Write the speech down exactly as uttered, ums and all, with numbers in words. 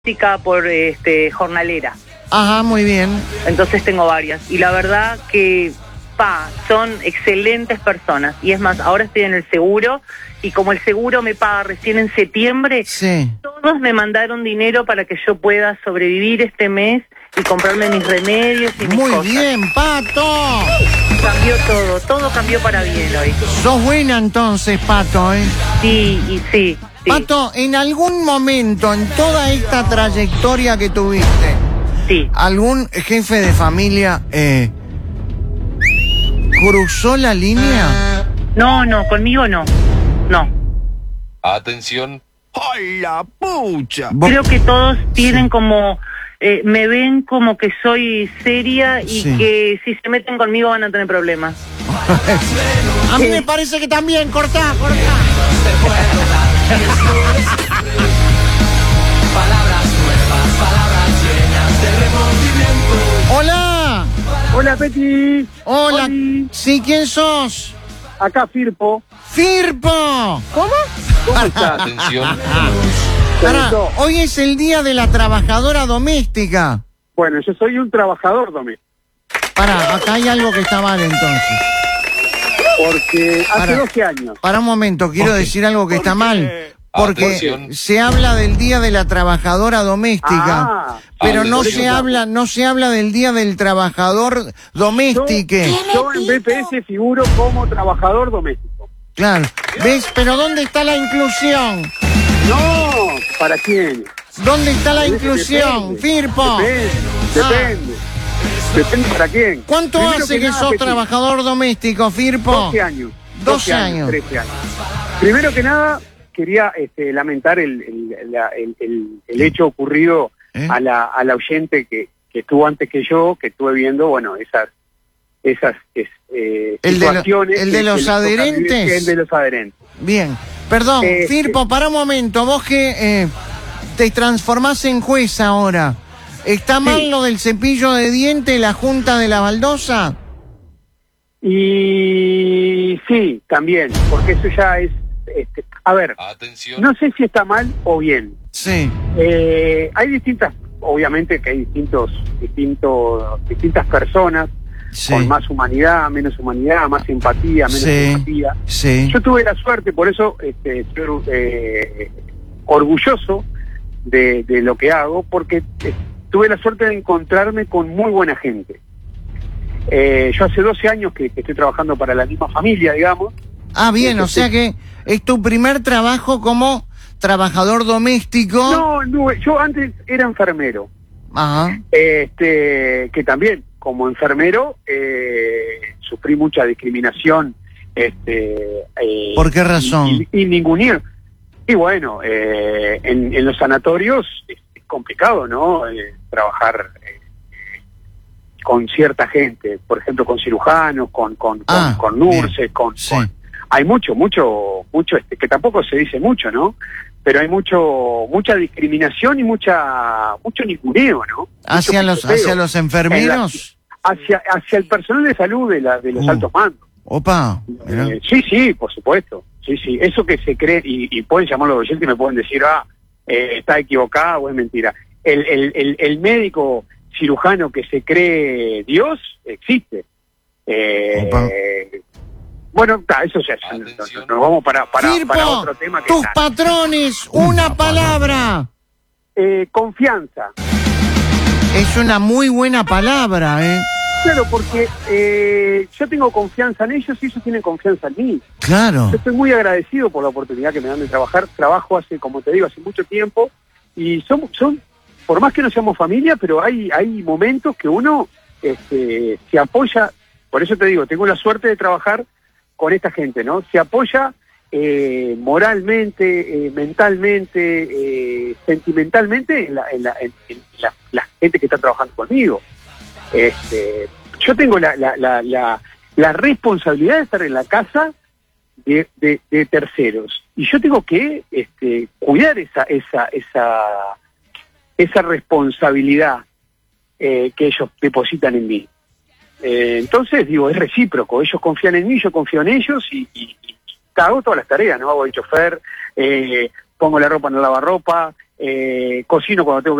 por este jornalera. Ajá, muy bien. Entonces tengo varias. Y la verdad que, pa, son excelentes personas. Y es más, ahora estoy en el seguro, y como el seguro me paga recién en septiembre, Sí. todos me mandaron dinero para que yo pueda sobrevivir este mes y comprarme mis remedios y mis Muy cosas. bien, Pato. Cambió todo, todo cambió para bien hoy. Sos buena entonces, Pato, ¿eh? Sí, y sí. sí. Pato, en algún momento, en toda esta trayectoria que tuviste, Sí. ¿algún jefe de familia eh, cruzó la línea? No, no, conmigo no. No. Atención. ¡Ay, la pucha! Vos- Creo que todos tienen Sí. como, eh, me ven como que soy seria y Sí. que si se meten conmigo van a tener problemas. A mí me parece que también, cortá, cortá. Hola. Hola, Peti. Hola. Oli. Sí, ¿quién sos? Acá Firpo. Firpo. ¿Cómo? ¿Cómo estás? Atención. Pará, gustó? hoy es el día de la trabajadora doméstica. Bueno, yo soy un trabajador doméstico, Pará, acá hay algo que está mal entonces. porque hace Para. doce años. Para un momento, quiero Ok. decir algo que está mal. Porque Atención. se habla del día de la trabajadora doméstica, Ah, pero no atención. se habla, no se habla del día del trabajador doméstique. Yo en B P S figuro como trabajador doméstico. Claro. ¿Ves? Pero ¿dónde está la inclusión? No, ¿para quién? ¿Dónde está la Depende, inclusión, Firpo? Depende, Ah. depende. Depende para quién. ¿Cuánto Primero hace que, nada, sos Peti, trabajador doméstico, Firpo? doce años. doce años. trece años. Primero que nada, quería este, lamentar el, el, la- el- el- el hecho ocurrido ¿Eh? a la, a la oyente que, que estuvo antes que yo, que estuve viendo, bueno, esas esas es, eh, ¿El de lo- situaciones. el de que- los que le toca adherentes? vivir, El de los adherentes. Bien. Perdón, Eh, Firpo, para un momento. Vos que eh, te transformás en juez ahora. ¿Está mal lo del cepillo de diente, la junta de la baldosa? Y sí, también, porque eso ya es... Este, a ver, Atención. no sé si está mal o bien. Sí. Eh, hay distintas, obviamente que hay distintos, distintos, distintas personas Sí. con más humanidad, menos humanidad, más empatía, menos Sí. empatía. Sí. Yo tuve la suerte, por eso este, estoy eh, orgulloso de, de lo que hago, porque eh, tuve la suerte de encontrarme con muy buena gente. Eh, yo hace doce años que, que estoy trabajando para la misma familia, digamos. Ah, bien, o Sí. sea que es tu primer trabajo como trabajador doméstico. No, no, yo antes era enfermero. Ajá. Este, que también, como enfermero, eh, sufrí mucha discriminación. Este, eh, ¿Por qué razón? Y, y, y ningunear. Y bueno, eh, en, en los sanatorios es, es complicado, ¿no? Eh, trabajar eh, con cierta gente, por ejemplo, con cirujanos, con con, Ah, con, con nurses, bien. con, Sí. con- hay mucho, mucho, mucho, este, que tampoco se dice mucho, ¿no? Pero hay mucho, mucha discriminación y mucha, mucho ninguneo, ¿no? ¿Hacia Mucho los, picoteo hacia los enfermeros? hacia hacia el personal de salud de, la, de los Uh. altos mandos. Opa. mirá. Eh, sí, sí, por supuesto. Sí, sí. Eso que se cree, y, y pueden llamarlo los oyentes y me pueden decir, ah, eh, está equivocada o es mentira. El, el, el, el médico cirujano que se cree Dios existe. Eh, Opa. bueno, ta, eso ya es. Atención. Nos vamos para, para, Firpo, para otro tema que tus está. patrones, una palabra. Eh, confianza. Es una muy buena palabra, ¿eh? Claro, porque eh, yo tengo confianza en ellos y ellos tienen confianza en mí. Claro. Yo estoy muy agradecido por la oportunidad que me dan de trabajar. Trabajo hace, como te digo, hace mucho tiempo y son, son por más que no seamos familia, pero hay, hay momentos que uno este, se apoya. Por eso te digo, tengo la suerte de trabajar con esta gente, ¿no? Se apoya eh, moralmente, eh, mentalmente, eh, sentimentalmente en, la, en, la, en, en la, la gente que está trabajando conmigo. Este, yo tengo la, la, la, la, la responsabilidad de estar en la casa de, de, de terceros y yo tengo que este, cuidar esa esa esa esa responsabilidad eh, que ellos depositan en mí. Eh, entonces digo, es recíproco, ellos confían en mí, yo confío en ellos y, y, y hago todas las tareas, ¿no? Hago de chofer, eh, pongo la ropa en el lavarropa, eh, cocino cuando tengo que